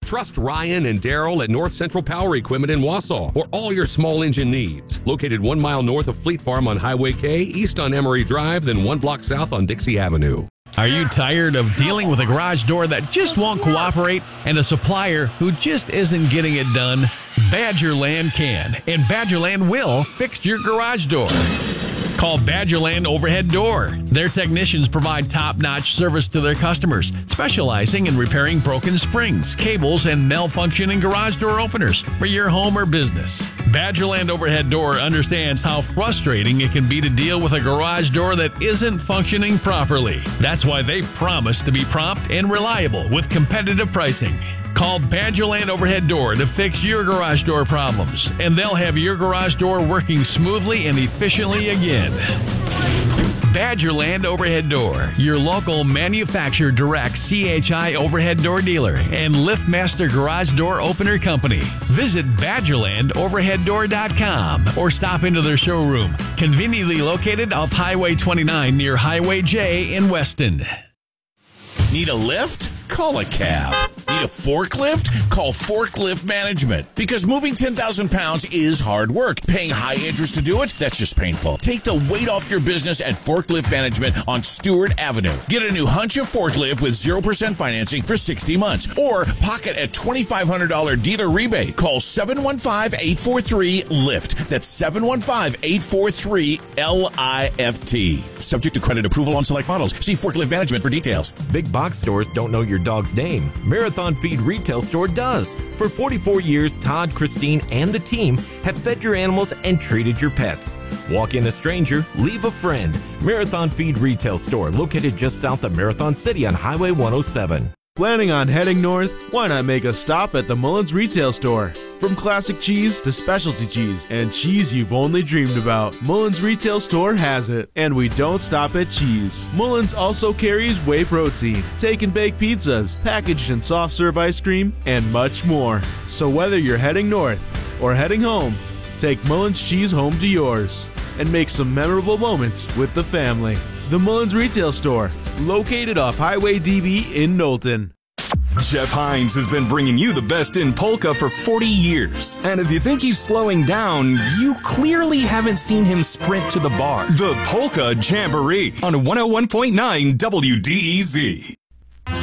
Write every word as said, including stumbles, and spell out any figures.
Trust Ryan and Daryl at North Central Power Equipment in Wausau for all your small engine needs. Located one mile north of Fleet Farm on Highway K, east on Emory Drive, then one block south on Dixie Avenue. Are you tired of dealing with a garage door that just won't cooperate and a supplier who just isn't getting it done? Badgerland can, and Badgerland will fix your garage door. Call Badgerland Overhead Door. Their technicians provide top-notch service to their customers, specializing in repairing broken springs, cables, and malfunctioning garage door openers for your home or business. Badgerland Overhead Door understands how frustrating it can be to deal with a garage door that isn't functioning properly. That's why they promise to be prompt and reliable with competitive pricing. Call Badgerland Overhead Door to fix your garage door problems, and they'll have your garage door working smoothly and efficiently again. Badgerland Overhead Door, your local manufacturer direct C H I overhead door dealer and LiftMaster garage door opener company. Visit Badgerland Overhead Door dot com or stop into their showroom, conveniently located off Highway twenty-nine near Highway J in Weston. Need a lift? Call a cab. Need a forklift? Call Forklift Management. Because moving ten thousand pounds is hard work. Paying high interest to do it? That's just painful. Take the weight off your business at Forklift Management on Stewart Avenue. Get a new Huncha forklift with zero percent financing for sixty months. Or pocket a twenty-five hundred dollars dealer rebate. Call seven one five, eight four three, LIFT. That's seven one five, eight four three, L I F T. Subject to credit approval on select models. See Forklift Management for details. Big box stores don't know your dog's name. Marathon Feed Retail Store does. For forty-four years, Todd, Christine, and the team have fed your animals and treated your pets. Walk in a stranger, leave a friend. Marathon Feed Retail Store, located just south of Marathon City on Highway one oh seven. Planning on heading north? Why not make a stop at the Mullins Retail Store? From classic cheese to specialty cheese and cheese you've only dreamed about, Mullins Retail Store has it. And we don't stop at cheese. Mullins also carries whey protein, take and bake pizzas, packaged and soft serve ice cream, and much more. So whether you're heading north or heading home, take Mullins cheese home to yours and make some memorable moments with the family. The Mullins Retail Store, located off Highway D B in Knowlton. Jeff Hines has been bringing you the best in polka for forty years. And if you think he's slowing down, you clearly haven't seen him sprint to the bar. The Polka Jamboree on one oh one point nine W D E Z.